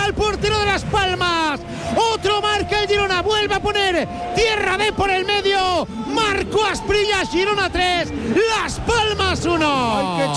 al portero de Las Palmas. Otro marca el Girona, vuelve a poner tierra de por el medio. Marco Asprilla, Girona 3, Las Palmas 1.